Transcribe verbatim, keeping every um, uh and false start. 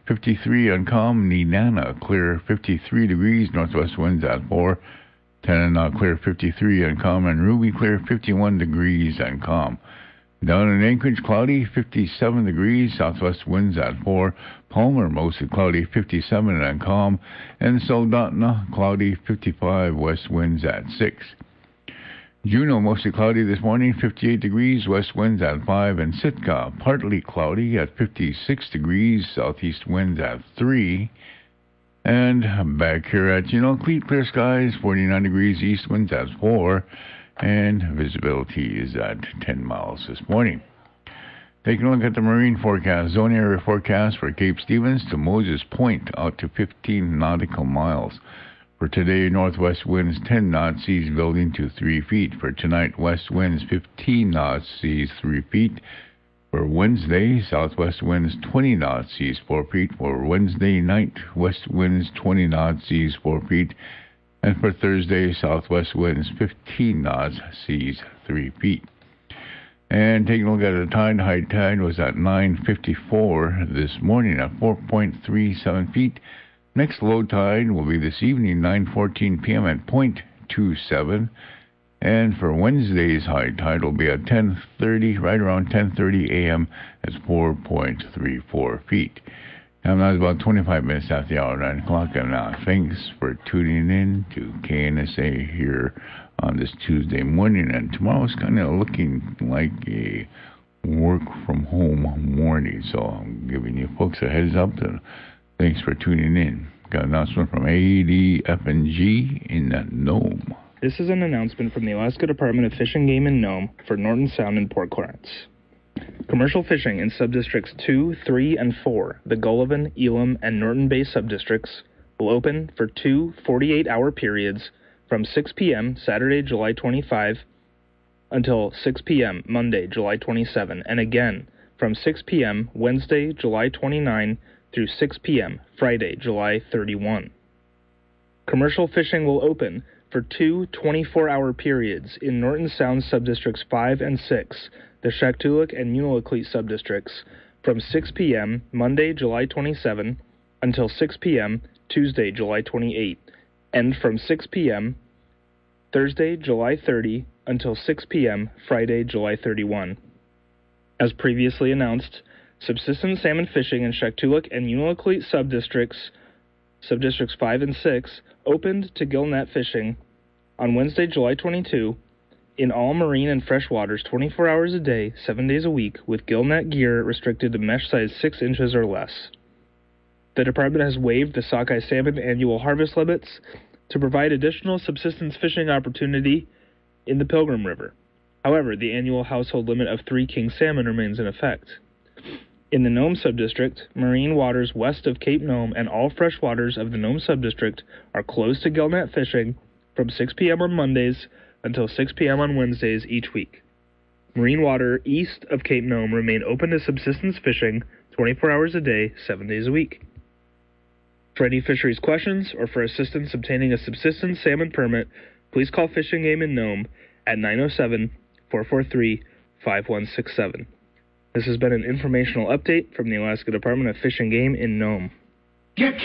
fifty-three on calm. Nenana, clear fifty-three degrees, northwest winds at four. Tanana, clear fifty-three on calm. And Ruby, clear fifty-one degrees and calm. Down in Anchorage, cloudy, fifty-seven degrees, southwest winds at four. Palmer, mostly cloudy, fifty-seven and calm. And Soldotna, cloudy, fifty-five, west winds at six. Juneau, mostly cloudy this morning, fifty-eight degrees, west winds at five. And Sitka, partly cloudy at fifty-six degrees, southeast winds at three. And back here at Juneau, clear skies, forty-nine degrees, east winds at four. And visibility is at ten miles this morning. Taking a look at the marine forecast. Zone area forecast for Cape Stevens to Moses Point out to fifteen nautical miles. For today, northwest winds ten knots, seas building to three feet. For tonight, west winds fifteen knots, seas three feet. For Wednesday, southwest winds twenty knots, seas four feet. For Wednesday night, west winds twenty knots, seas four feet. And for Thursday, southwest winds fifteen knots, seas three feet. And taking a look at the tide, high tide was at nine fifty-four this morning at four point three seven feet. Next low tide will be this evening, nine fourteen p.m. at zero point two seven. And for Wednesday's high tide will be at ten thirty, right around ten thirty a.m. at four point three four feet. And that was about twenty-five minutes after the hour, nine o'clock. And uh, thanks for tuning in to K N S A here on this Tuesday morning. And tomorrow's kind of looking like a work-from-home morning. So I'm giving you folks a heads up. And thanks for tuning in. Got an announcement from A D F and G in Nome. This is an announcement from the Alaska Department of Fish and Game in Nome for Norton Sound and Port Clarence. Commercial fishing in subdistricts two, three, and four, the Gullivan, Elam, and Norton Bay subdistricts, will open for two forty-eight-hour periods from six p.m. Saturday, July twenty-fifth, until six p.m. Monday, July twenty-seventh, and again from six p.m. Wednesday, July twenty-ninth, through six p.m. Friday, July thirty-first. Commercial fishing will open for two twenty-four-hour periods in Norton Sound subdistricts five and six, the Shaktoolik and Unalakleet subdistricts, from six p.m. Monday, July twenty-seventh, until six p.m. Tuesday, July twenty-eighth, and from six p.m. Thursday, July thirtieth, until six p.m. Friday, July thirty-first. As previously announced, subsistence salmon fishing in Shaktoolik and Unalakleet subdistricts, subdistricts five and six, opened to gillnet fishing on Wednesday, July twenty-second, in all marine and fresh waters twenty-four hours a day, seven days a week, with gillnet gear restricted to mesh size six inches or less. The department has waived the sockeye salmon annual harvest limits to provide additional subsistence fishing opportunity in the Pilgrim River. However, the annual household limit of three king salmon remains in effect. In the Nome subdistrict, marine waters west of Cape Nome and all fresh waters of the Nome subdistrict are closed to gillnet fishing from six p.m. on Mondays until six p.m. on Wednesdays each week. Marine water east of Cape Nome remain open to subsistence fishing twenty-four hours a day, seven days a week. For any fisheries questions or for assistance obtaining a subsistence salmon permit, please call Fish and Game in Nome at nine oh seven, four four three, five one six seven. This has been an informational update from the Alaska Department of Fish and Game in Nome. You can't